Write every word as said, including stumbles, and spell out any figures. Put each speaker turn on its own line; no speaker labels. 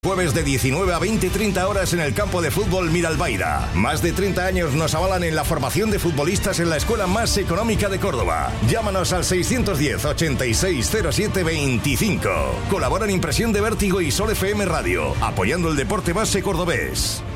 Jueves de diecinueve a veinte treinta horas en el campo de fútbol Miralbaida. Más de treinta años nos avalan en la formación de futbolistas en la escuela más económica de Córdoba. Llámanos al seiscientos diez, ochenta y seis, cero siete veinticinco. Colaboran Impresión de Vértigo y Sol F M Radio, apoyando el deporte base cordobés.